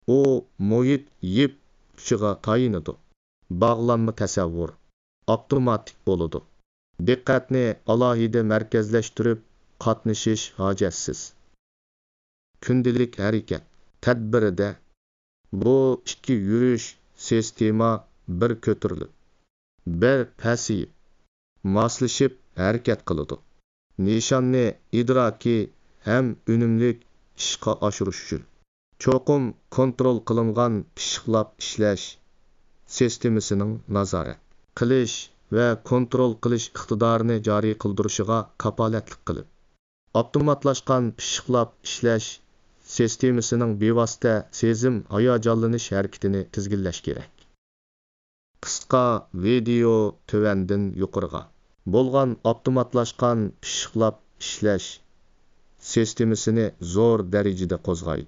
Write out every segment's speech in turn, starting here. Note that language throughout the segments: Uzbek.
u muhit yip uchiga tayinadi. Bağlanma tasavvur avtomatik bo'ladi. Diqqatni alohida markazlashtirib qatnashish hojatsiz. Kundalik harakat tadbirida bu ikki yurish sistema bir ko'tarilib, bir pasayib, moslashib harakat qiladi. Nishonni idroki ham unumlik ishga oshirish uchun cho'qim kontrol qilingan pishiqlab ishlash sistemasining nazorat qilish va kontrol qilish iqtidorini joriy qildirishiga kapolatlik qilib, avtomatlashgan pishiqlab ishlash sistemasining bevosita sezim hayajonlanish harakatini tizginlash kerak. Qisqa video tövəndin yuqoriga bo'lgan avtomatlashgan pishiqlab ishlash sistemasini zo'r darajada qo'zg'aydi.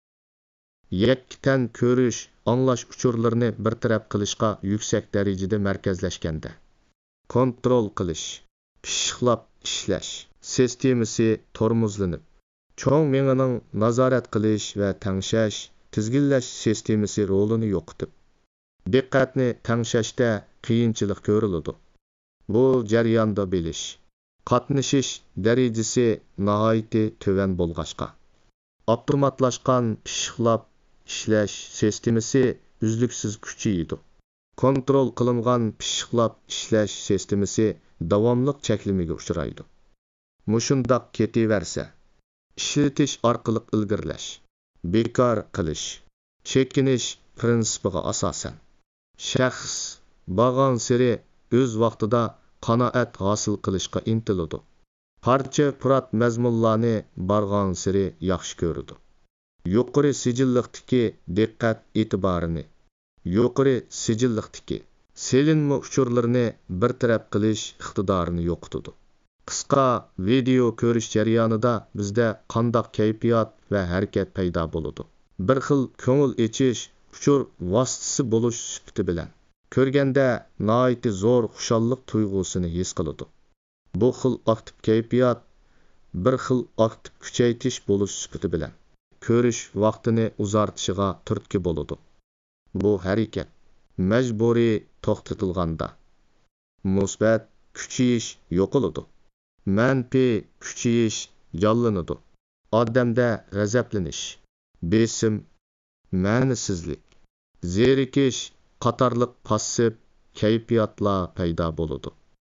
Yaktan ko'rish, anglash uchurlarini bartaraf qilishga yuksak darajada markazlashganda, kontrol qilish, pishiqlab ishlash sistemasi tormozlanib, cho'ng miyaning nazorat qilish va tangshash, tizginlash sistemasi rolini yo'qotib, diqqatni tangshashda qiyinchilik ko'riladi. Bu jarayonda bilish, qatnashish darajasi nihoyatda tövan bo'lg'achqa, avtomatlashgan pishiqlab ishlash sistemasi uzluksiz kuchaydi. Kontrol qilingan pishiqlab ishlash sistemasi davomliq cheklimiga uchraydi. Mushundoq ketaversa, ishlatish orqali ilgirlash, bekor qilish, chekinish prinsipiga asosan shaxs bag'on siri o'z vaqtida qanoat hosil qilishga intiladi. Parcha purat mazmunlarni barg'on siri yaxshi ko'radi. Yuqori sijilliqdagi diqqat e'tiborini, yuqori sijilliqdagi selinma uchurlarini bartaraf qilish iqtidorini yo'qotadi. Qisqa video ko'rish jarayonida bizda qandoq kayfiyat va harakat paydo bo'ladi. Bir xil ko'ngil echish uchur vositasi bo'lish sifati bilan ko'rganda nihoyatda zo'r xushalliq tuyg'usini his qiladi. Bu xil aktiv kayfiyat bir xil aktiv kuchaytirish bo'lish sifati bilan ko'rish vaqtini uzartishiga turtki bo'ladi. Bu harakat majburiy to'xtatilganda musbat kuchayish yo'qoladi. Manfiy kuchayish jonlanadi. Odamda g'azablanish, besim, ma'nisizlik, zerikish qatorliq passiv kayfiyatlar paydo bo'ladi.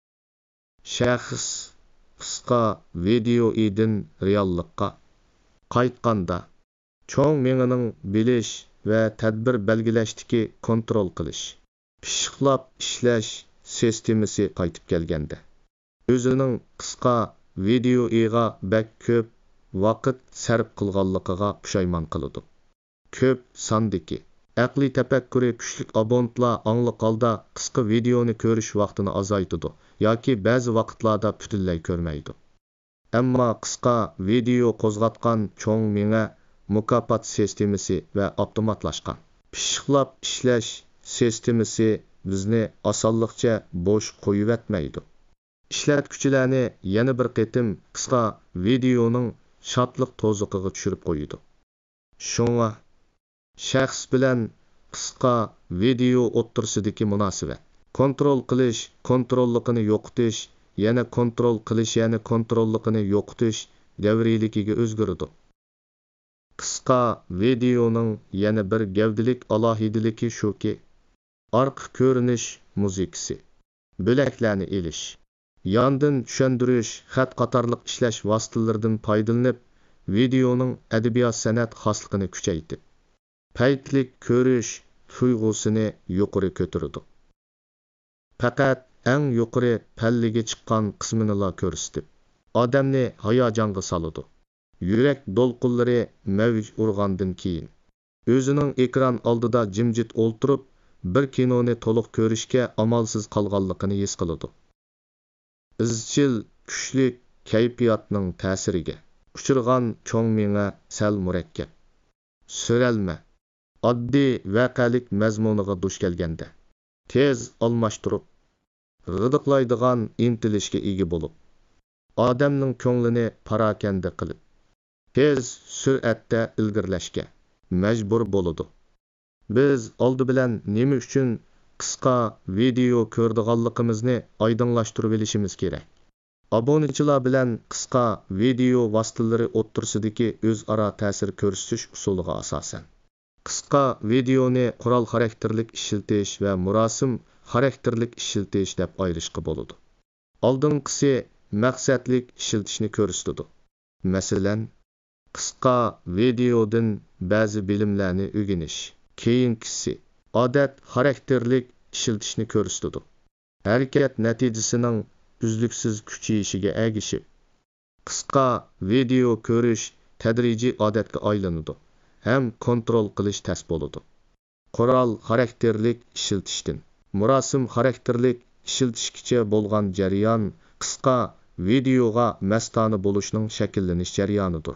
Shaxs qisqa video idin reallikqa qaytganda cho'ng miyaning bilish va tadbir belgilashdagi kontrol qilish, pishiqlab ishlash sistemasi qaytib kelganda o'zining qisqa video iga bak ko'p vaqt sarf qilganligiga pushaymon qiladi. Ko'p sondagi aqliy tafakkuri kuchli abonentlar angliq holda qisqa videoni ko'rish vaqtini azaytidi yoki ba'zi vaqtlarda butunlay ko'rmaydi. Ammo qisqa video qo'zg'atgan cho'ng miya mukofot sistemasi va avtomatlashgan pishiqlab ishlash sistemasi bizni osonlikcha bo'sh qo'yivatmaydi. Ishlatuvchilarni yana bir qitim qisqa videoning shodliq to'ziqiga tushirib qo'ydi. Shunga shaxs bilan qisqa video o'ttirsidagi munosabat, kontrol qilish, kontrolligini yo'qotish, yana kontrol qilish, yana kontrolligini yo'qotish davriyligiga o'zgardi. Qisqa videoning yana bir gavdalik alohidaligi shuki, orqa ko'rinish muzikasi, bo'laklarni elish, yondan tushuntirish, xat qatorliq ishlash vositalaridan foydalanib, videoning adabiyot san'at xosligini kuchaytirib, paytlik ko'rish tuyg'usini yuqori ko'tardi. Faqat eng yuqori pallaga chiqqan qismini ko'rsatib, odamni hayajonga soladi. Yurak do'lqinlari mavj urgandan keyin o'zining ekran oldida jimjit o'ltirib, bir kinoni to'liq ko'rishga amalsiz qolganligini his qiladi. Izchil kuchli kayfiyatning ta'siriga uchirgan cho'ng miya sal murakkab, so'ralma, oddiy voqelik mazmuniga duch kelganda tez almashtirib, g'idiqlaydigan intilishga ega bo'lib, odamning ko'nglini parokanda qilib, tez sur'atda ilgirlashga, majbur bo'ladi. Biz oldi bilan nima uchun qisqa video ko'rdiganligimizni oydinlashtirib olishimiz kerak. Obunachilar bilan qisqa video vositalari o'ttirsidagi o'zaro ta'sir ko'rsatish usuliga asosan qisqa videoni qurol xarakterlik ishiltish va murosim xarakterlik ishiltish deb ayirishga bo'ladi. Oldinqisi maqsadlik ishiltishni ko'rsatadi. Masalan, qisqa videodan ba'zi bilimlarni o'rganish. Keyingisi odat xarakterlik ishiltishni ko'rsatadi. Harakat natijasining uzluksiz kuchayishiga ergishib, qisqa video ko'rish tadrijiy odatga aylanadi ham kontrol qilish tez bo'ladi. Qurol xarakterlik ishiltishdan murosim xarakterlik ishiltishgacha bo'lgan jarayon qisqa videoga mastona bo'lishning shakllanish jarayonidir.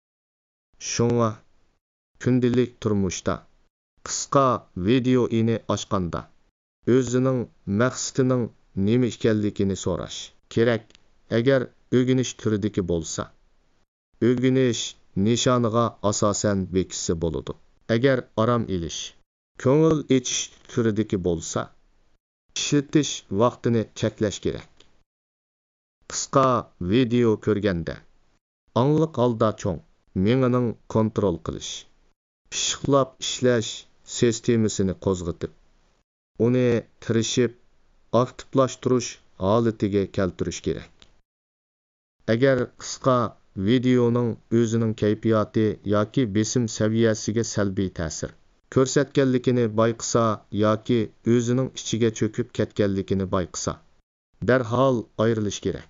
Shunga kundalik turmushda qisqa video ini ochganda o'zining maqsadining nima ekanligini so'rash kerak. Agar o'rganish turidagi bo'lsa, o'rganish nishoniga asosan bekisi bo'ladi. Agar orom elish, ko'ngil echish turidagi bo'lsa, ishitish vaqtini cheklash kerak. Qisqa video ko'rganda angliq holda cho'ng miyaning kontrol qilish, pishiqlab ishlash sistemasini qo'zg'atib, uni tirishib aktivlashtirish holatiga keltirish kerak. Agar qisqa videoning o'zining kayfiyati yoki besim saviyasiga salbiy ta'sir ko'rsatganligini bayqasa yoki o'zining ichiga cho'kib ketganligini bayqasa, darhol ayrilish kerak.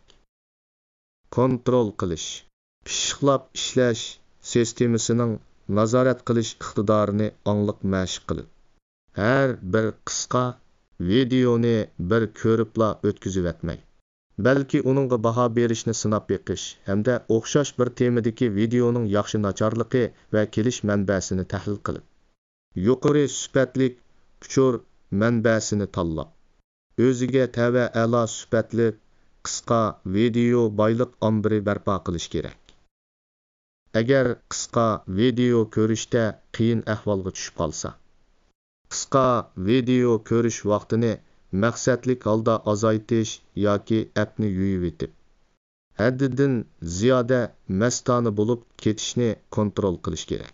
Kontrol qilish, pishiqlab ishlash sistemasining nazorat qilish iqtidorini angliq mashq qilib, har bir qisqa videoni bir ko'ribla o'tkazib etmay, balki uningga baho berishni sinab beqish hamda o'xshash bir temadagi videoning yaxshi nacharligi va kelish manbasini tahlil qilib, yuqori sifatli uchur manbasini tanlab, o'ziga tava a'lo sifatli qisqa video boyliq ombiri barpo qilish kerak. Agar qisqa video ko'rishda qiyin ahvolga tushib qolsa, qisqa video ko'rish vaqtini maqsadlik holda azaytish yoki appni yuyib etib, haddidan ziyoda mastona bo'lib ketishni kontrol qilish kerak.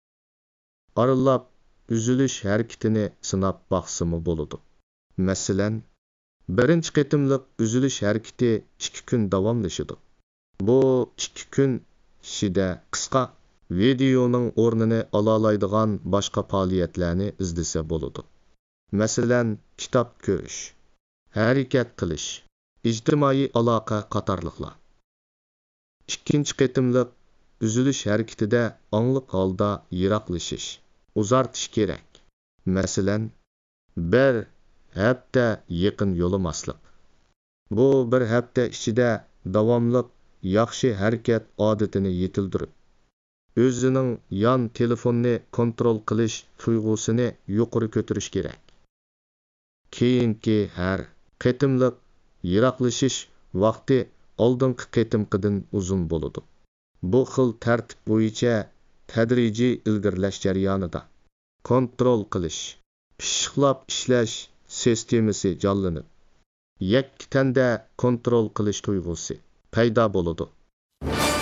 Aralab üzülüş hareketini sinab baqsimi bo'ladi. Masalan, birinchi qitimliq üzülüş hareketi 2 kun davomlashadi. Bu 2 kun ichida qisqa videoning o'rnini olalaydigan boshqa faoliyatlarni izlasa bo'ladi. Masalan, kitob ko'rish, harakat qilish, ijtimoiy aloqa qatorliqlar. Ikkinchi qitimliq üzülüş hareketida angliq holda yiroqlashish, uzartish kerak. Masalan, bir hafta yaqin yo'lamaslik. Bu bir hafta ichida davomli yaxshi harakat odatini yetildirib, o'zining yon telefonni kontrol qilish tuyg'usini yuqori ko'tarish kerak. Keyingi har qitimliq yiroqlashish vaqti oldingi qitimqidan uzun bo'ladi. Bu xil tartib bo'yicha tadrijiy ilgirlash jarayonida kontrol qilish, pishiqlab ishlash sistemasi jonlanib, yakki tanda kontrol qilish tuyg'usi paydo bo'ladi.